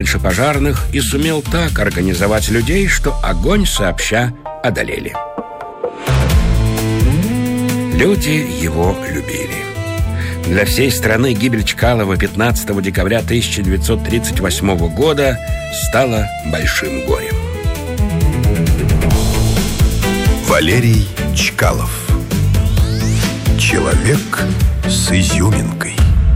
больше пожарных и сумел так организовать людей, что огонь сообща одолели. Люди его любили. Для всей страны гибель Чкалова 15 декабря 1938 года стала большим горем. Валерий Чкалов. Человек с изюминкой.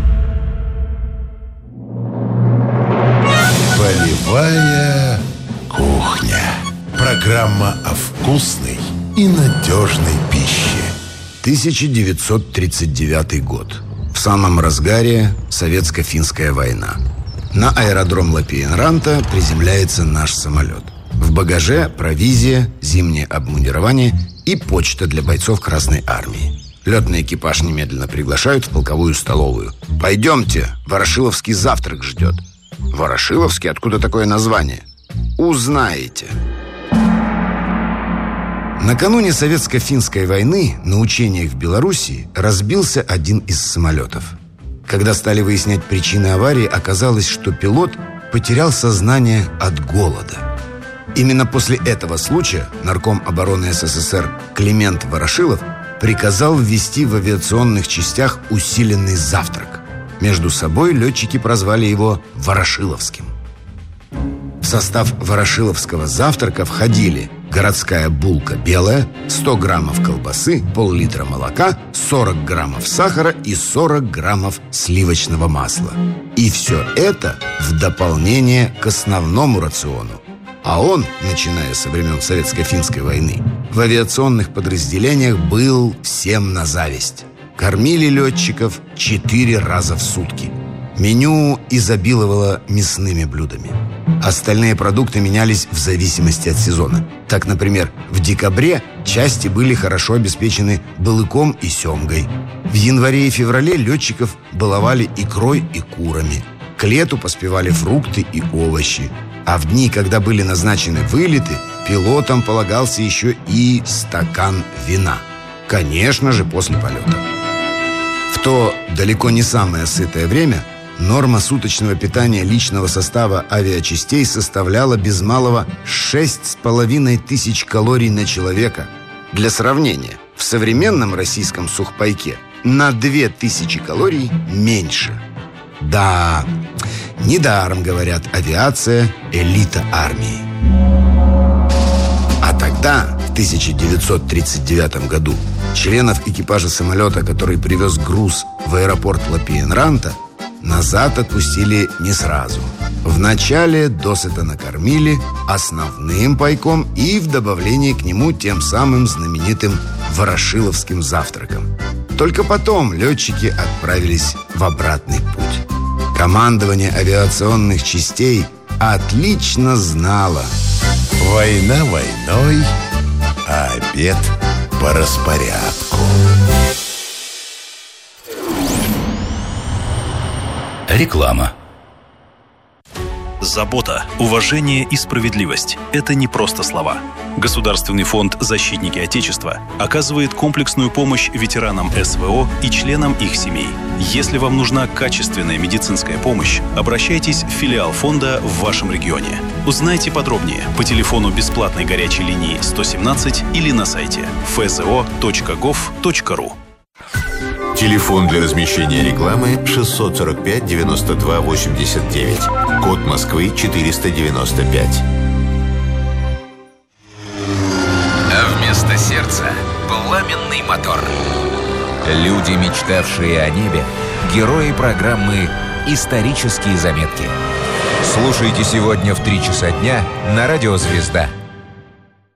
Полевая кухня. Программа о вкусной и надежной пище. 1939 год. В самом разгаре советско-финская война. На аэродром Лапиенранта приземляется наш самолет. В багаже провизия, зимнее обмундирование и почта для бойцов Красной армии. Летный экипаж немедленно приглашают в полковую столовую. «Пойдемте, Ворошиловский завтрак ждет». Ворошиловский? Откуда такое название? Узнаете. Накануне советско-финской войны на учениях в Белоруссии разбился один из самолетов. Когда стали выяснять причины аварии, оказалось, что пилот потерял сознание от голода. Именно после этого случая нарком обороны СССР Климент Ворошилов приказал ввести в авиационных частях усиленный завтрак. Между собой летчики прозвали его Ворошиловским. В состав ворошиловского завтрака входили городская булка белая, 100 граммов колбасы, пол-литра молока, 40 граммов сахара и 40 граммов сливочного масла. И все это в дополнение к основному рациону. А он, начиная со времен Советско-финской войны, в авиационных подразделениях был всем на зависть. Кормили летчиков 4 раза в сутки. Меню изобиловало мясными блюдами. Остальные продукты менялись в зависимости от сезона. Так, например, в декабре части были хорошо обеспечены балыком и семгой. В январе и феврале летчиков баловали икрой и курами. К лету поспевали фрукты и овощи. А в дни, когда были назначены вылеты, пилотам полагался еще и стакан вина. Конечно же, после полета. В то далеко не самое сытое время норма суточного питания личного состава авиачастей составляла без малого 6500 калорий на человека. Для сравнения, в современном российском сухпайке на 2000 калорий меньше. Да, недаром говорят: авиация – элита армии. А тогда, в 1939 году, членов экипажа самолета, который привез груз в аэропорт Лапиенранта, назад отпустили не сразу. Вначале досыта накормили основным пайком и в добавлении к нему тем самым знаменитым ворошиловским завтраком. Только потом летчики отправились в обратный путь. Командование авиационных частей отлично знало: война войной, а обед по распорядку. Реклама. Забота, уважение и справедливость – это не просто слова. Государственный фонд «Защитники Отечества» оказывает комплексную помощь ветеранам СВО и членам их семей. Если вам нужна качественная медицинская помощь, обращайтесь в филиал фонда в вашем регионе. Узнайте подробнее по телефону бесплатной горячей линии 117 или на сайте fzo.gov.ru. Телефон для размещения рекламы 645 92 89. Код Москвы 495. А вместо сердца пламенный мотор. Люди, мечтавшие о небе, герои программы «Исторические заметки». Слушайте сегодня в 3 часа дня на радио «Звезда».